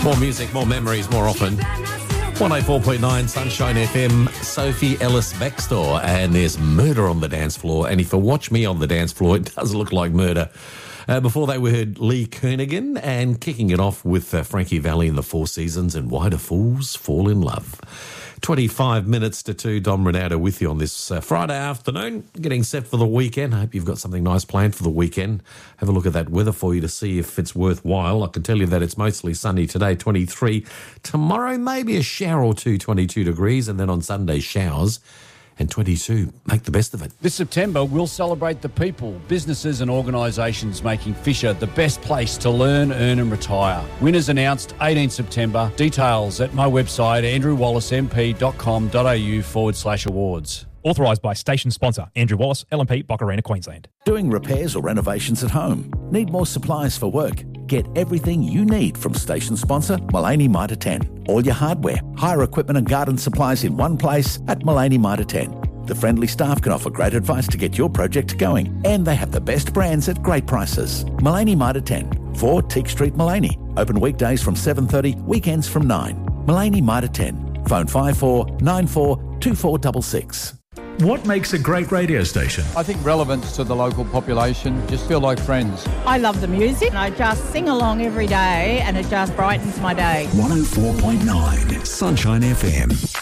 More music, more memories, more often. 104.9 Sunshine FM, Sophie Ellis Baxter, and there's murder on the dance floor. And if you watch me on the dance floor, it does look like murder. Before that, we heard Lee Kernaghan, and kicking it off with Frankie Valli in the Four Seasons and Why Do Fools Fall in Love. 25 minutes to 2, Dom Ronaldo with you on this Friday afternoon, getting set for the weekend. I hope you've got something nice planned for the weekend. Have a look at that weather for you to see if it's worthwhile. I can tell you that it's mostly sunny today, 23. Tomorrow, maybe a shower or two, 22 degrees, and then on Sunday, showers. And 22. Make the best of it. This September, we'll celebrate the people, businesses and organisations making Fisher the best place to learn, earn and retire. Winners announced 18 September. Details at my website, andrewwallace.mp.com.au/awards. Authorised by station sponsor Andrew Wallace, LMP, Boccarina, Queensland. Doing repairs or renovations at home? Need more supplies for work? Get everything you need from station sponsor Mullaney Mitre 10. All your hardware, hire equipment and garden supplies in one place at Mullaney Mitre 10. The friendly staff can offer great advice to get your project going, and they have the best brands at great prices. Mullaney Mitre 10, 4 Teak Street, Mullaney. Open weekdays from 7:30, weekends from 9. Mullaney Mitre 10. Phone 5494 2466. What makes a great radio station? I think relevance to the local population, just feel like friends. I love the music and I just sing along every day and it just brightens my day. 104.9 Sunshine FM.